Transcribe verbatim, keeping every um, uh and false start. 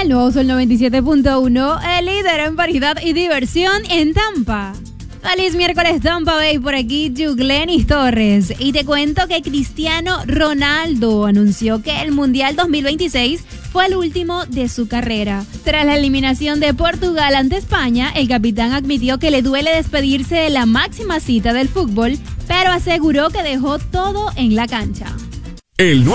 El nuevo Sol noventa y siete punto uno, el líder en variedad y diversión en Tampa. Feliz miércoles, Tampa Bay, por aquí Yuglenis Torres. Y te cuento que Cristiano Ronaldo anunció que el Mundial dos mil veintiséis fue el último de su carrera. Tras la eliminación de Portugal ante España, el capitán admitió que le duele despedirse de la máxima cita del fútbol, pero aseguró que dejó todo en la cancha. El